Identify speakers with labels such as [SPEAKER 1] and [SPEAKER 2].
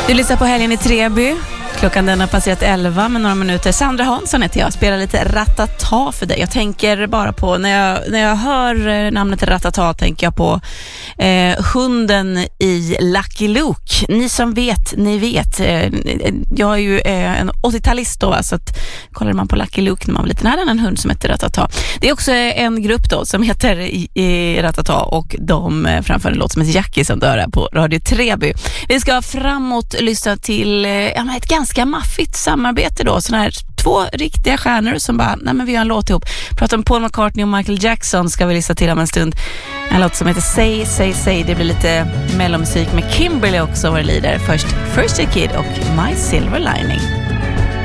[SPEAKER 1] Du lyssnar på Helgen i Treby. Klockan den har passerat 11 med några minuter. Sandra Hansson heter jag. Spelar lite Ratata för dig. Jag tänker bara på, när jag hör namnet Ratata tänker jag på hunden i Lucky Luke. Ni som vet, ni vet. Jag är ju en 80-talist då, så att kollar man på Lucky Luke när man var liten, hade en hund som heter Ratata. Det är också en grupp då som heter Ratata, och de framför en låt som heter Jackie som dör här på Radio Treby. Vi ska framåt lyssna till ett ganska maffigt samarbete då. Sådana här två riktiga stjärnor som bara, nej men vi har en låt ihop. Pratar om Paul McCartney och Michael Jackson ska vi lyssna till om en stund. En låt som heter Say, Say, Say. Det blir lite mellomusik med Kimberly också vad det lider. Först First Aid Kid och My Silver Lining.